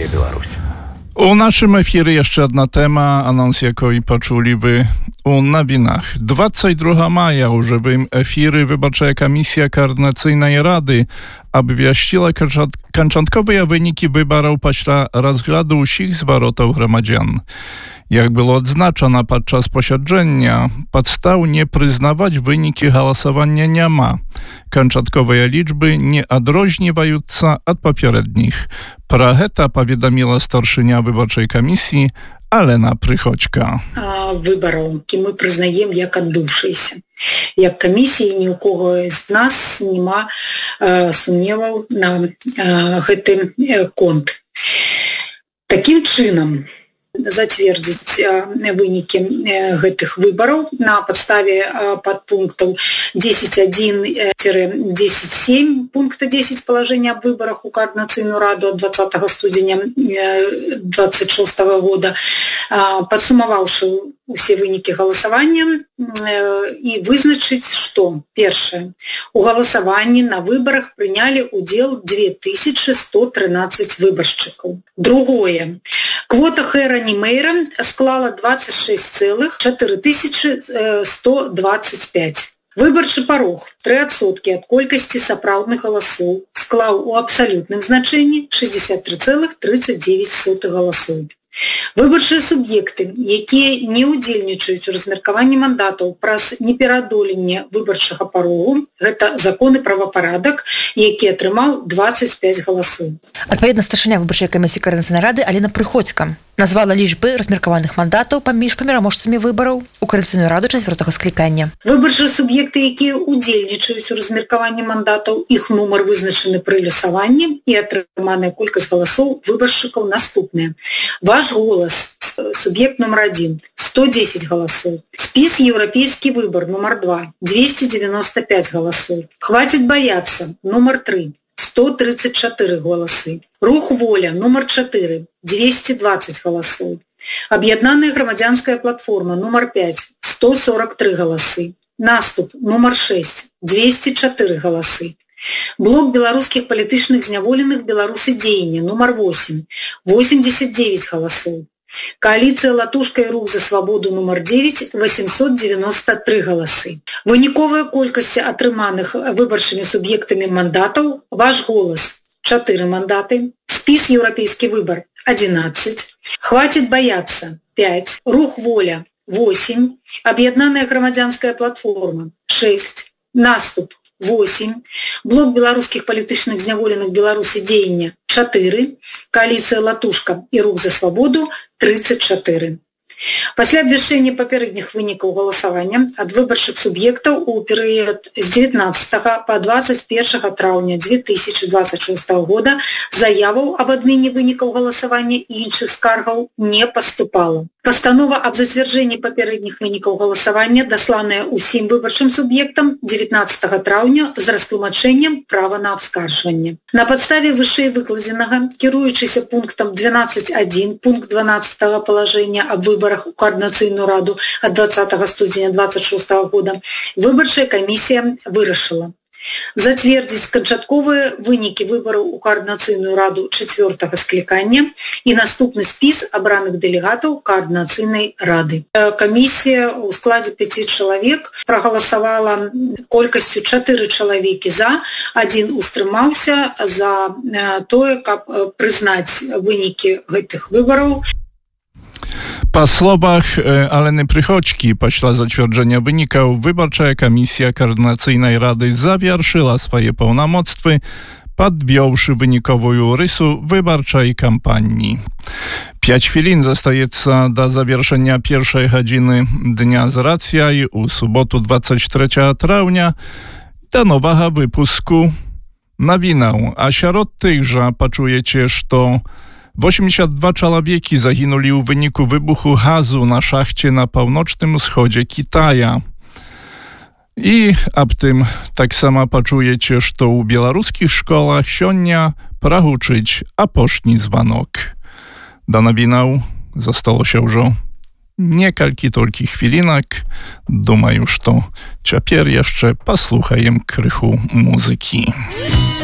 сябе Беларусь. У нашым эфіры яшчэ адна тэма, анонс якой пачулі вы у навінах. 22 мая ў жывым эфіры выбарчая камісія Коордынацыйнай рады абвясціла канчатковыя вынікі выбараў пасля разгляду ўсіх зваротаў грамадзян. Jak było odznaczone podczas posiedzenia, podstał nie przyznawać wyniki głosowania nie ma. Kończowe liczby nie odróżniające od poprzednich. Praheta powiadomiła starszynia wyborczej komisji Alena Prychodźka. Выбораў, які мы прызнаем як адбыўшыеся. Як камісіі ні ў кого з нас няма сумневаў на гэты конт. Такім чынам, зацвердзіць вынікі гэтых выбараў на падставе падпунктаў 10.1-10.7 пункта 10 палажэння аб выбарах у Коордынацыйную раду ад 20 студзеня 26 года, падсумаваўшы усе вынікі галасавання і вызначыць, што першае, у галасаванні на выбарах прынялі ўдзел 2113 выбаршчыкаў. Другое, квота хэра ні мэйра склала 26,4125. Выбарчы парог 3% ад колькасці сапраўдных галасоў склаў у абсалютным значэнні 63,39 галасоў. Выбарчыя суб'екты, якія не ўдзельнічаюць у размеркаванні мандатаў праз непераадоленне выбарчага парогу, гэта закон і правапарадак, які атрымаў 25 галасоў. Адпаведна, старшыня выбарчай камісіі Коордынацыйнай рады Алена Прыходзька назвала лічбы размеркаваных мандатаў паміж пераможцамі выбараў у Коордынацыйную раду 4-го склікання. Выбарчыя суб'екты, якія ўдзельнічаюць у размеркаванні мандатаў, іх нумар вызначаны пры лёсаванні і атрыманая колькасць галасоў выбаршчыкаў наступная. Ваш голас, субъект номер 1, 110 голосов. Спис «Европейский выбор» номер 2, 295 голосов. «Хватит бояться» номер 3, 134 голосы. «Рух воля» номер 4, 220 голосов. «Объединенная громадянская платформа» номер 5, 143 голосы. «Наступ» номер 6, 204 голосы. Блок беларускіх палітычных зняволеных Беларуси дзеяння номер 8, 89 голосов. Коалиция «Латушка и рух за свободу» номер 9, 893 голосы. Выніковая колькасць атрыманых выбарчымі суб'ектамі мандатаў: ваш голос 4 мандаты, спис «Европейский выбор» 11, «Хватит бояться» 5, «Рух воля» 8, «Объединенная громадянская платформа» 6, «Наступ» 8, блок беларускіх палітычных зняволеных Беларуси дзеяння 4, коалиция «Латушка» и рух за свободу 34. Пасля абвяшчэння папярэдніх вынікаў галасавання ад выбарчых суб'ектаў у перыяд з 19 па 21 траўня 2026 года заяваў аб адмене вынікаў галасавання і іншых скаргаў не паступала. Пастанова аб зацвярджэнні папярэдніх вынікаў галасавання дасланая ўсім выбарчым суб'ектам 19 траўня з растлумачэннем права на абскарджванне. На падставе вышэй выкладзенага, кіруючыся пунктам 12.1 пункт 12 палажэння аб выбарах у Коордынацыйную раду ад 20 студзеня 26 года, выбарчая камісія вырашыла зацвердзіць канчатковыя вынікі выбараў у Коордынацыйную раду 4-го склікання і наступны спіс абраных дэлегатаў Коордынацыйнай рады. Камісія ў складзе 5 чалавек прагаласавала колькасцю 4 чалавекі за, 1 устрымаўся за тое, каб прызнаць вынікі гэтых выбараў. Po słowach Aleny Prychodźki, пасля зацвярджэння вынікаў, выбарчая камісія Коордынацыйнай рады завяршыла свае паўнамоцтвы, падвёўшы выніковую рысу выбарчай кампаніі. 5 хвілін застаецца да завяршэння першай гадзіны дня з рацыяй у суботу 23 траўня да новага выпуску nawinał, a sierot tychże poczujecie, że 82 człowieki zaginuli w wyniku wybuchu gazu na szachcie na północnym wschodzie Kitaja. I ab tym tak samo poczujecie, że u białoruskich szkołach sionia prahuczyć aposzni dzwonok. Do nawinał zostało się już niekalki tolki chwilinek. Думаю, że ciapier jeszcze posłuchajem krychu muzyki.